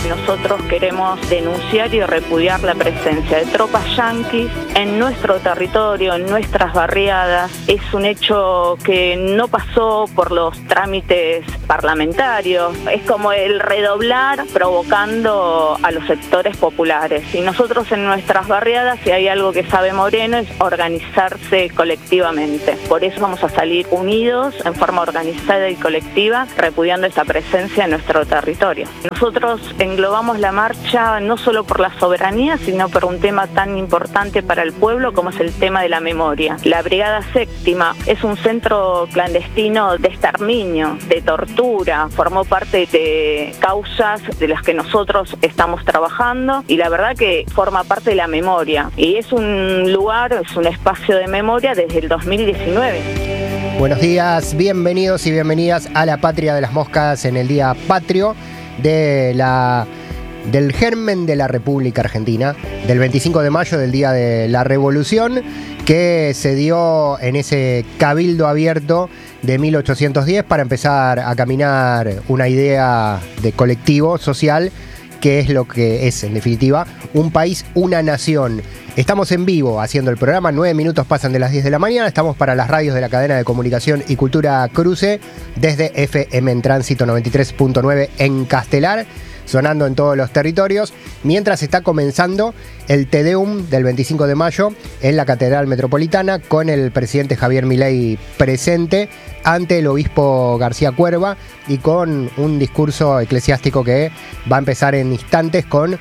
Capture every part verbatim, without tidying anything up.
Nosotros queremos denunciar y repudiar la presencia de tropas yanquis en nuestro territorio, en nuestras barriadas. Es un hecho que no pasó por los trámites parlamentarios. Es como el redoblar provocando a los sectores populares. Y nosotros en nuestras barriadas, si hay algo que sabe Moreno, es organizarse colectivamente. Por eso vamos a salir unidos, en forma organizada y colectiva, repudiando esta presencia en nuestro territorio. Nosotros englobamos la marcha no solo por la soberanía, sino por un tema tan importante para el pueblo como es el tema de la memoria. La Brigada Séptima es un centro clandestino de exterminio, de tortura, formó parte de causas de las que nosotros estamos trabajando y la verdad que forma parte de la memoria. Y es un lugar, es un espacio de memoria desde el dos mil diecinueve. Buenos días, bienvenidos y bienvenidas a la Patria de las Moscas en el Día Patrio de la, del germen de la República Argentina, del veinticinco de mayo, del Día de la Revolución, que se dio en ese cabildo abierto de mil ochocientos diez para empezar a caminar una idea de colectivo social, que es lo que es, en definitiva, un país, una nación. Estamos en vivo haciendo el programa, nueve minutos pasan de las diez de la mañana, estamos para las radios de la cadena de comunicación y cultura Cruce, desde F M en Tránsito noventa y tres punto nueve en Castelar, sonando en todos los territorios, mientras está comenzando el Te Deum del veinticinco de mayo en la Catedral Metropolitana, con el presidente Javier Milei presente ante el obispo García Cuerva y con un discurso eclesiástico que va a empezar en instantes con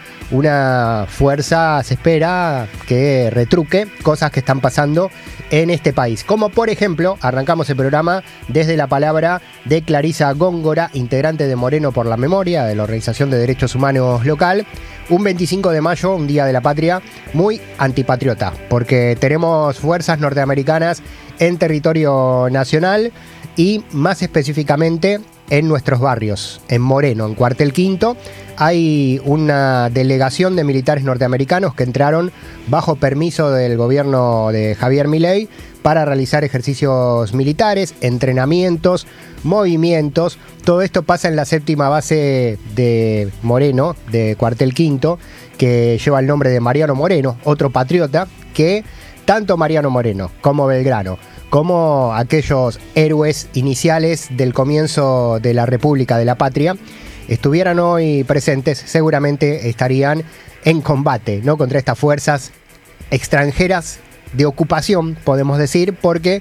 una fuerza, se espera, que retruque cosas que están pasando en este país. Como por ejemplo, arrancamos el programa desde la palabra de Clarisa Góngora, integrante de Moreno por la Memoria, de la Organización de Derechos Humanos local. Un veinticinco de mayo, un día de la patria muy antipatriota, porque tenemos fuerzas norteamericanas en territorio nacional y más específicamente en nuestros barrios. En Moreno, en Cuartel Quinto, hay una delegación de militares norteamericanos que entraron bajo permiso del gobierno de Javier Milei para realizar ejercicios militares, entrenamientos, movimientos. Todo esto pasa en la séptima base de Moreno, de Cuartel Quinto, que lleva el nombre de Mariano Moreno, otro patriota que tanto Mariano Moreno como Belgrano, como aquellos héroes iniciales del comienzo de la República de la Patria, estuvieran hoy presentes, seguramente estarían en combate, ¿no?, contra estas fuerzas extranjeras de ocupación, podemos decir, porque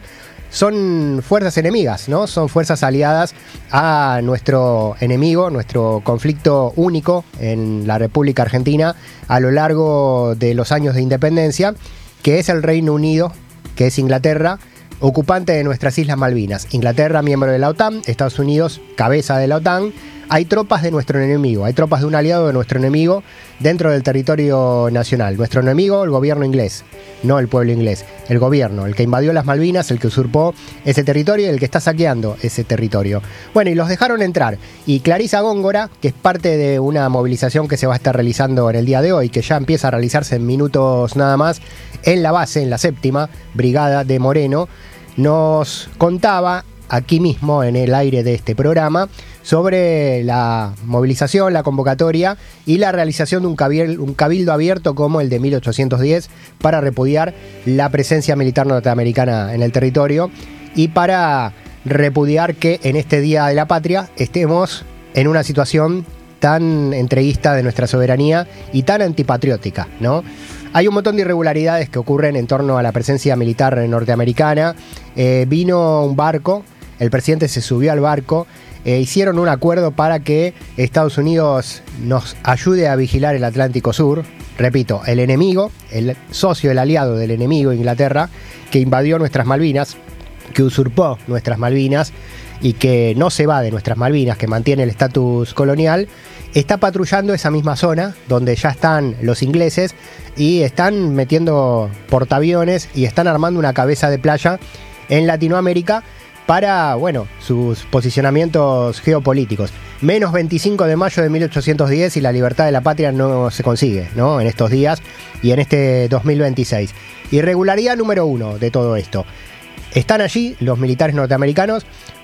son fuerzas enemigas, ¿no? Son fuerzas aliadas a nuestro enemigo, nuestro conflicto único en la República Argentina a lo largo de los años de independencia, que es el Reino Unido, que es Inglaterra, ocupante de nuestras Islas Malvinas. Inglaterra, miembro de la OTAN, Estados Unidos, cabeza de la OTAN. Hay tropas de nuestro enemigo, hay tropas de un aliado de nuestro enemigo dentro del territorio nacional. Nuestro enemigo, el gobierno inglés, no el pueblo inglés, el gobierno, el que invadió las Malvinas, el que usurpó ese territorio y el que está saqueando ese territorio. Bueno, y los dejaron entrar. Y Clarisa Góngora, que es parte de una movilización que se va a estar realizando en el día de hoy, que ya empieza a realizarse en minutos nada más, en la base, en la séptima brigada de Moreno, nos contaba aquí mismo en el aire de este programa sobre la movilización, la convocatoria y la realización de un cabildo, un cabildo abierto como el de mil ochocientos diez para repudiar la presencia militar norteamericana en el territorio y para repudiar que en este Día de la Patria estemos en una situación tan entreguista de nuestra soberanía y tan antipatriótica, ¿no? Hay un montón de irregularidades que ocurren en torno a la presencia militar norteamericana. Eh, vino un barco, el presidente se subió al barco, eh, hicieron un acuerdo para que Estados Unidos nos ayude a vigilar el Atlántico Sur. Repito, el enemigo, el socio, el aliado del enemigo, Inglaterra, que invadió nuestras Malvinas, que usurpó nuestras Malvinas y que no se va de nuestras Malvinas, que mantiene el estatus colonial, está patrullando esa misma zona donde ya están los ingleses y están metiendo portaaviones y están armando una cabeza de playa en Latinoamérica para, bueno, sus posicionamientos geopolíticos. Menos veinticinco de mayo de mil ochocientos diez y la libertad de la patria no se consigue, ¿no?, en estos días y en este dos mil veintiséis. Irregularidad número uno de todo esto. Están allí los militares norteamericanos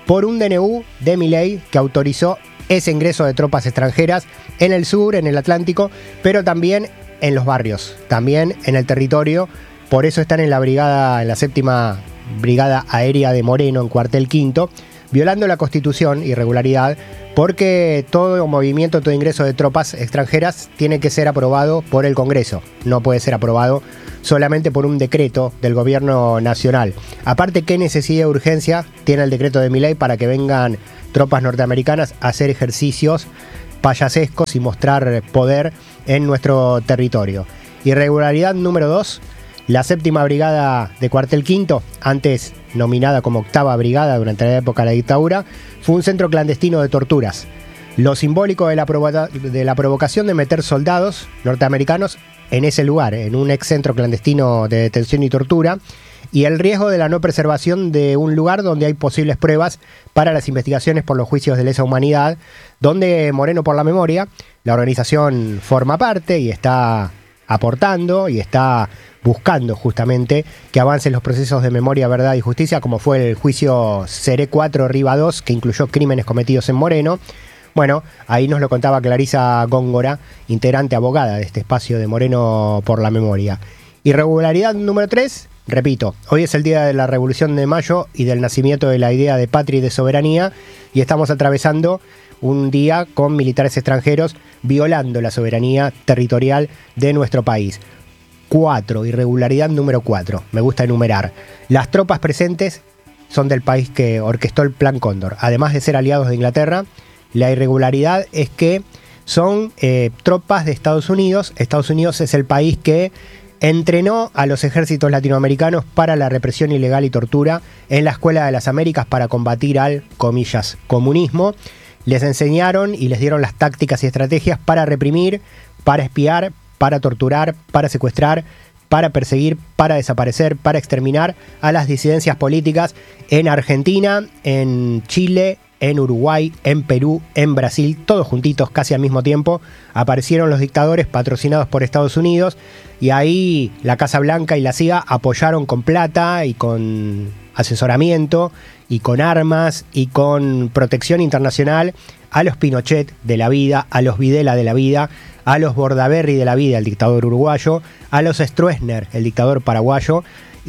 por un D N U de Milei que autorizó ese ingreso de tropas extranjeras en el sur, en el Atlántico, pero también en los barrios, también en el territorio. Por eso están en la brigada, en la séptima Brigada Aérea de Moreno, en Cuartel Quinto, violando la Constitución, irregularidad, porque todo movimiento, todo ingreso de tropas extranjeras tiene que ser aprobado por el Congreso. No puede ser aprobado solamente por un decreto del gobierno nacional. Aparte, ¿qué necesidad de urgencia tiene el decreto de Milei para que vengan tropas norteamericanas a hacer ejercicios payasescos y mostrar poder en nuestro territorio? Irregularidad número dos. La séptima brigada de Cuartel Quinto, antes nominada como octava brigada durante la época de la dictadura, fue un centro clandestino de torturas. Lo simbólico de la, provoca- de la provocación de meter soldados norteamericanos en ese lugar, en un ex centro clandestino de detención y tortura, y el riesgo de la no preservación de un lugar donde hay posibles pruebas para las investigaciones por los juicios de lesa humanidad, donde Moreno por la Memoria, la organización, forma parte y está aportando y está buscando justamente que avancen los procesos de memoria, verdad y justicia, como fue el juicio Seré cuatro Riva dos, que incluyó crímenes cometidos en Moreno. Bueno, ahí nos lo contaba Clarisa Góngora, integrante abogada de este espacio de Moreno por la Memoria. Irregularidad número tres, repito, hoy es el día de la Revolución de Mayo y del nacimiento de la idea de patria y de soberanía, y estamos atravesando un día con militares extranjeros violando la soberanía territorial de nuestro país. Cuatro, irregularidad número cuatro, me gusta enumerar. Las tropas presentes son del país que orquestó el Plan Cóndor. Además de ser aliados de Inglaterra, la irregularidad es que son eh, tropas de Estados Unidos. Estados Unidos es el país que entrenó a los ejércitos latinoamericanos para la represión ilegal y tortura en la Escuela de las Américas para combatir al, comillas, comunismo. Les enseñaron y les dieron las tácticas y estrategias para reprimir, para espiar, para torturar, para secuestrar, para perseguir, para desaparecer, para exterminar a las disidencias políticas en Argentina, en Chile, en Uruguay, en Perú, en Brasil, todos juntitos casi al mismo tiempo. Aparecieron los dictadores patrocinados por Estados Unidos y ahí la Casa Blanca y la C I A apoyaron con plata y con asesoramiento y con armas y con protección internacional a los Pinochet de la vida, a los Videla de la vida, a los Bordaberry de la vida, el dictador uruguayo, a los Stroessner, el dictador paraguayo,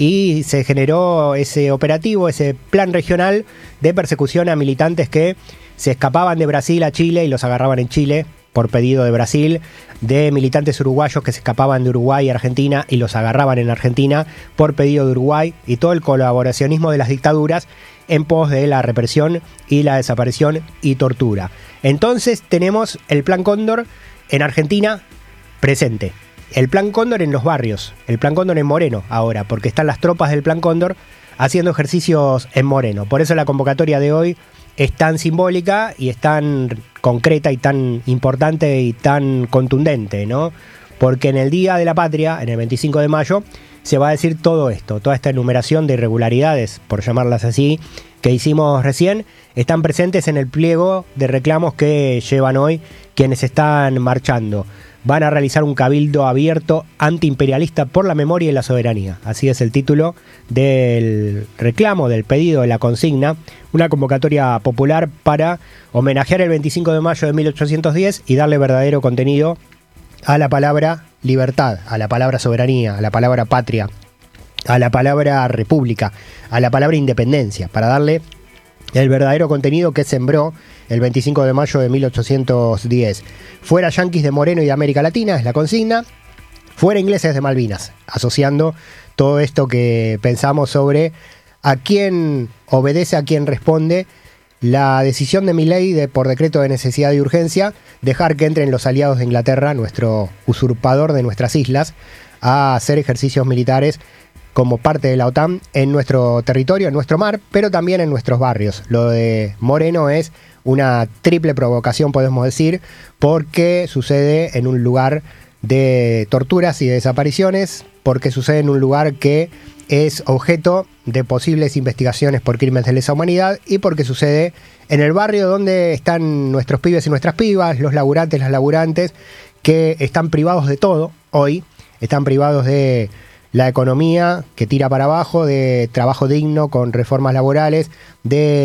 y se generó ese operativo, ese plan regional de persecución a militantes que se escapaban de Brasil a Chile y los agarraban en Chile por pedido de Brasil, de militantes uruguayos que se escapaban de Uruguay a Argentina y los agarraban en Argentina por pedido de Uruguay, y todo el colaboracionismo de las dictaduras en pos de la represión y la desaparición y tortura. Entonces tenemos el Plan Cóndor en Argentina presente, el Plan Cóndor en los barrios, el Plan Cóndor en Moreno ahora, porque están las tropas del Plan Cóndor haciendo ejercicios en Moreno. Por eso la convocatoria de hoy es tan simbólica y es tan concreta y tan importante y tan contundente, ¿no? Porque en el Día de la Patria, en el veinticinco de mayo, se va a decir todo esto, toda esta enumeración de irregularidades, por llamarlas así, que hicimos recién, están presentes en el pliego de reclamos que llevan hoy quienes están marchando. Van a realizar un cabildo abierto antiimperialista por la memoria y la soberanía. Así es el título del reclamo, del pedido, de la consigna. Una convocatoria popular para homenajear el veinticinco de mayo de mil ochocientos diez y darle verdadero contenido a la palabra libertad, a la palabra soberanía, a la palabra patria, a la palabra república, a la palabra independencia, para darle el verdadero contenido que sembró el veinticinco de mayo de mil ochocientos diez. Fuera yanquis de Moreno y de América Latina, es la consigna. Fuera ingleses de Malvinas, asociando todo esto que pensamos sobre a quién obedece, a quién responde la decisión de Milei de, por decreto de necesidad y urgencia, dejar que entren los aliados de Inglaterra, nuestro usurpador de nuestras islas, a hacer ejercicios militares como parte de la OTAN en nuestro territorio, en nuestro mar, pero también en nuestros barrios. Lo de Moreno es una triple provocación, podemos decir, porque sucede en un lugar de torturas y de desapariciones, porque sucede en un lugar que es objeto de posibles investigaciones por crímenes de lesa humanidad, y porque sucede en el barrio donde están nuestros pibes y nuestras pibas, los laburantes, las laburantes, que están privados de todo hoy, están privados de la economía que tira para abajo, de trabajo digno con reformas laborales, de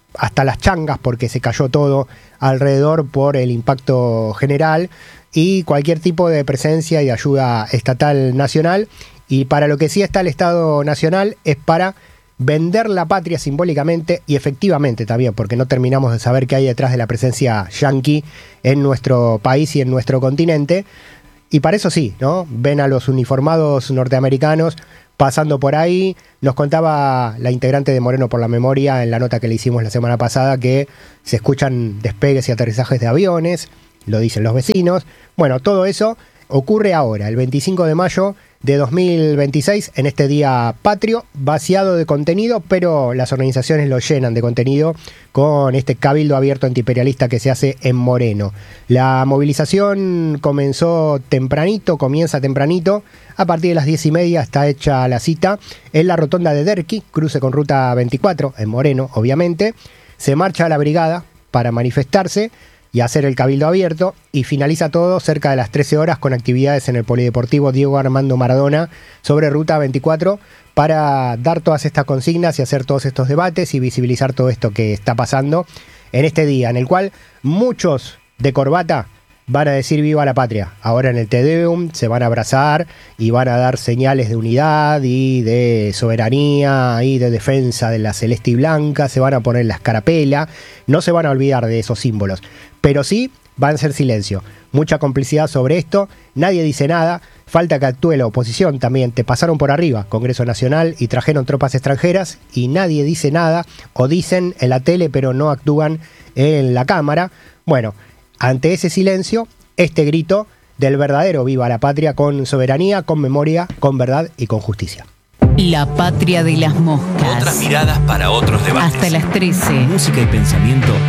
hasta las changas porque se cayó todo alrededor por el impacto general, y cualquier tipo de presencia y ayuda estatal nacional. Y para lo que sí está el Estado Nacional es para vender la patria simbólicamente y efectivamente también, porque no terminamos de saber qué hay detrás de la presencia yanqui en nuestro país y en nuestro continente. Y para eso sí, ¿no? Ven a los uniformados norteamericanos pasando por ahí. Nos contaba la integrante de Moreno por la Memoria en la nota que le hicimos la semana pasada que se escuchan despegues y aterrizajes de aviones, lo dicen los vecinos. Bueno, todo eso ocurre ahora, el veinticinco de mayo de dos mil veintiséis, en este día patrio, vaciado de contenido, pero las organizaciones lo llenan de contenido con este cabildo abierto antiimperialista que se hace en Moreno. La movilización comenzó tempranito, comienza tempranito, a partir de las diez y media está hecha la cita en la rotonda de Derqui, cruce con ruta veinticuatro, en Moreno, obviamente. Se marcha a la brigada para manifestarse y hacer el cabildo abierto, y finaliza todo cerca de las trece horas con actividades en el Polideportivo Diego Armando Maradona sobre ruta veinticuatro para dar todas estas consignas y hacer todos estos debates y visibilizar todo esto que está pasando en este día, en el cual muchos de corbata van a decir viva la patria. Ahora en el Te Deum se van a abrazar y van a dar señales de unidad y de soberanía y de defensa de la celeste y blanca, se van a poner la escarapela, no se van a olvidar de esos símbolos, pero sí van a hacer silencio. Mucha complicidad sobre esto, nadie dice nada, falta que actúe la oposición también. Te pasaron por arriba, Congreso Nacional, y trajeron tropas extranjeras y nadie dice nada, o dicen en la tele pero no actúan en la Cámara. Bueno, ante ese silencio, este grito del verdadero viva la patria, con soberanía, con memoria, con verdad y con justicia. La patria de las moscas. Otras miradas para otros debates. Hasta las trece. Música y pensamiento